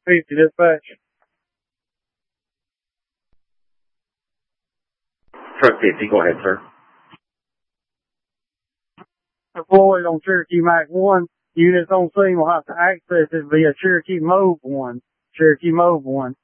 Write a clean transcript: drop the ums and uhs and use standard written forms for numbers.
50 dispatch. Truck 50, go ahead, sir. Deployed on Cherokee Mac 1. Units on scene will have to access it via Cherokee Move 1. Cherokee Move 1.